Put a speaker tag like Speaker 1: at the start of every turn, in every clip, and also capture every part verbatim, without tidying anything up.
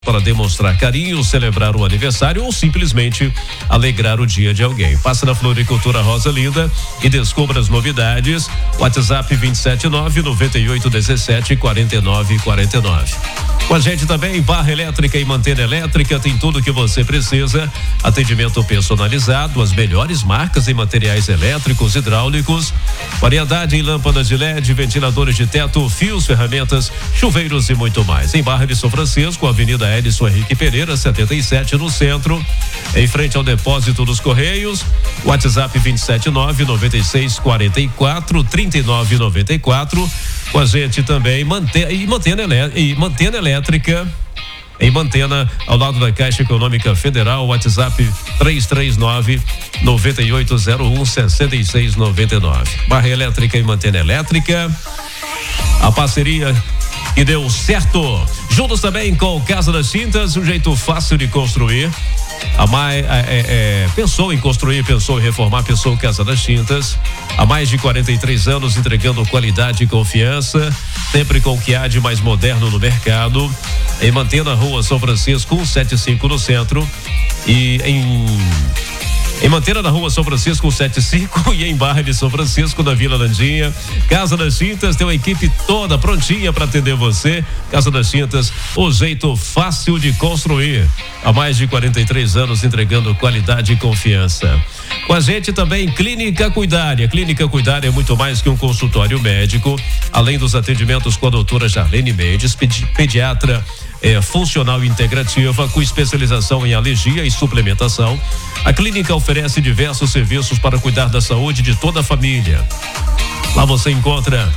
Speaker 1: para demonstrar carinho, celebrar o aniversário ou simplesmente alegrar o dia de alguém. Passe na Floricultura Rosa Linda e descubra as novidades. WhatsApp vinte e sete nove, noventa e oito, dezessete, quarenta e nove, quarenta e nove. Com a gente também, Barra Elétrica e Mantena Elétrica, tem tudo o que você precisa. Atendimento personalizado, as melhores marcas em materiais elétricos, hidráulicos, variedade em lâmpadas de L E D, ventiladores de teto, fios, ferramentas, chuveiros e muito mais. Em Barra de São Francisco, Avenida Edson Henrique Pereira, setenta e sete, no centro, em frente ao depósito dos Correios. WhatsApp vinte e sete nove, noventa e seis, quarenta e quatro, trinta e nove, noventa e quatro. Com a gente também, Mantena, e Mantena, e Mantena Elétrica, em Mantena, ao lado da Caixa Econômica Federal. WhatsApp três três nove, nove oito zero um, seis seis nove nove. Barra Elétrica e Mantena Elétrica, a parceria que deu certo. Juntos também com Casa das Tintas, um jeito fácil de construir. A mais, é, é, pensou em construir, pensou em reformar, pensou Casa das Tintas. Há mais de quarenta e três anos entregando qualidade e confiança, sempre com o que há de mais moderno no mercado. Em Mantena, Rua São Francisco, cento e setenta e cinco no centro. E em Em Mantena, na Rua São Francisco, cento e setenta e cinco, e em Barra de São Francisco, na Vila Landinha. Casa das Tintas tem uma equipe toda prontinha para atender você. Casa das Tintas, o jeito fácil de construir. Há mais de quarenta e três anos entregando qualidade e confiança. Com a gente também, Clínica Cuidar. A Clínica Cuidar é muito mais que um consultório médico. Além dos atendimentos com a doutora Jarlene Mendes, pedi- pediatra É, funcional e integrativa, com especialização em alergia e suplementação. A clínica oferece diversos serviços para cuidar da saúde de toda a família. Lá você encontra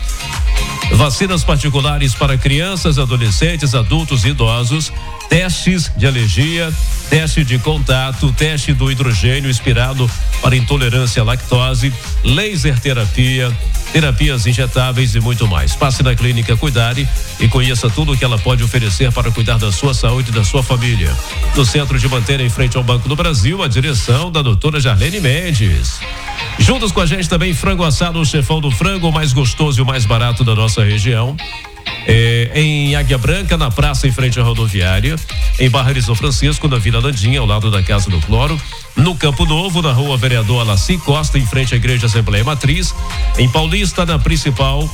Speaker 1: vacinas particulares para crianças, adolescentes, adultos e idosos, testes de alergia, teste de contato, teste do hidrogênio expirado para intolerância à lactose, laser terapia, terapias injetáveis e muito mais. Passe na Clínica Cuidare e conheça tudo o que ela pode oferecer para cuidar da sua saúde e da sua família. No centro de Mantena, em frente ao Banco do Brasil, a direção da doutora Jarlene Mendes. Juntos com a gente também, frango assado, o chefão do frango, o mais gostoso e o mais barato da nossa região. É, em Águia Branca, na praça em frente à rodoviária. Em Barra de São Francisco, na Vila Landinha, ao lado da Casa do Cloro. No Campo Novo, na Rua Vereador Alaci Costa, em frente à Igreja Assembleia Matriz. Em Paulista, na Principal,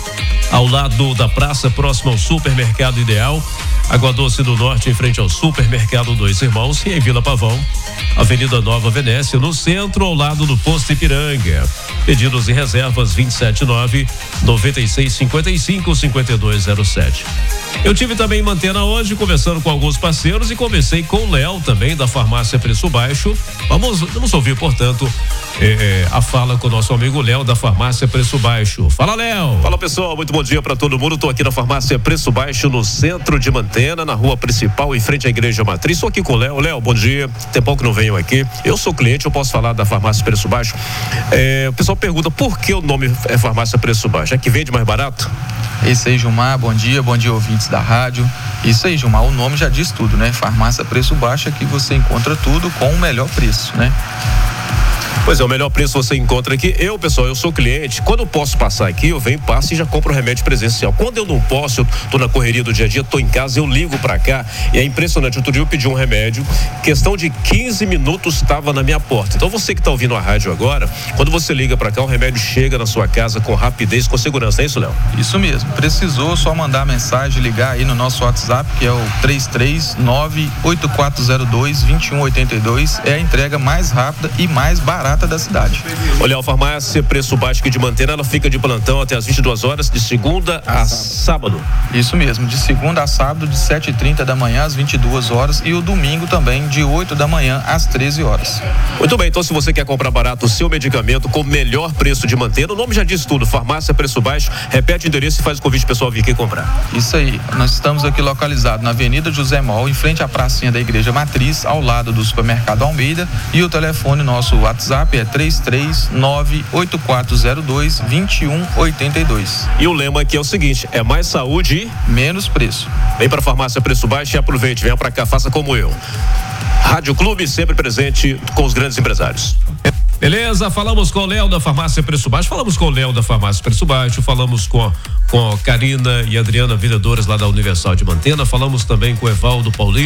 Speaker 1: ao lado da praça, próximo ao Supermercado Ideal. Água Doce do Norte, em frente ao Supermercado Dois Irmãos. E em Vila Pavão, Avenida Nova Venécia, no centro, ao lado do Posto Ipiranga. Pedidos e reservas vinte e sete nove, noventa e seis, cinquenta e cinco, cinquenta e dois zero sete. Eu tive também em Mantena hoje, conversando com alguns parceiros, e conversei com o Léo também, da Farmácia Preço Baixo. Vamos, vamos ouvir, portanto, eh, a fala com o nosso amigo Léo, da Farmácia Preço Baixo. Fala, Léo!
Speaker 2: Fala, pessoal, muito bom dia para todo mundo. Estou aqui na Farmácia Preço Baixo, no centro de Mantena, na Rua Principal, em frente à Igreja Matriz. Estou aqui com o Léo. Léo, bom dia. Tempão que não venho aqui. Eu sou cliente, eu posso falar da Farmácia Preço Baixo. É, o pessoal pergunta por que o nome é Farmácia Preço Baixo? É que vende mais barato?
Speaker 3: Isso aí, Gilmar, bom dia, bom dia, ouvintes da rádio. Isso aí, Gilmar, o nome já diz tudo, né? Farmácia Preço Baixo, aqui você encontra tudo com o melhor preço, né?
Speaker 2: Pois é, o melhor preço você encontra aqui. Eu, pessoal, eu sou cliente. Quando eu posso passar aqui, eu venho, passo e já compro o remédio presencial. Quando eu não posso, eu tô na correria do dia a dia, tô em casa, eu ligo pra cá. E é impressionante. Outro dia eu pedi um remédio, questão de quinze minutos estava na minha porta. Então você que tá ouvindo a rádio agora, quando você liga pra cá, o remédio chega na sua casa com rapidez, com segurança. É isso, Léo?
Speaker 3: Isso mesmo. Precisou, só mandar mensagem, ligar aí no nosso WhatsApp, que é o três três nove, oito quatro zero dois, dois um oito dois. É a entrega mais rápida e mais barata da cidade.
Speaker 2: Olha, a Farmácia Preço Baixo aqui de Mantena, ela fica de plantão até as vinte e duas horas, de segunda a, a sábado. sábado.
Speaker 3: Isso mesmo, de segunda a sábado, de sete e trinta da manhã às vinte e duas horas, e o domingo também, de oito da manhã às treze horas.
Speaker 2: Muito bem, então se você quer comprar barato o seu medicamento com o melhor preço de Mantena, o nome já diz tudo, Farmácia Preço Baixo. Repete o endereço e faz o convite pro pessoal vir aqui comprar.
Speaker 3: Isso aí, nós estamos aqui localizados na Avenida José Mol, em frente à pracinha da Igreja Matriz, ao lado do Supermercado Almeida, e o telefone nosso WhatsApp é três três nove, oito quatro zero dois, dois um oito dois.
Speaker 2: E o lema aqui é o seguinte, é mais saúde
Speaker 3: e menos preço.
Speaker 2: Vem pra Farmácia Preço Baixo e aproveite, venha pra cá, faça como eu. Rádio Clube sempre presente com os grandes empresários.
Speaker 1: Beleza, falamos com o Léo da Farmácia Preço Baixo, falamos com o Léo da Farmácia Preço Baixo, falamos com, com a Karina e Adriana, vendedoras lá da Universal de Mantena, falamos também com o Evaldo Paulino.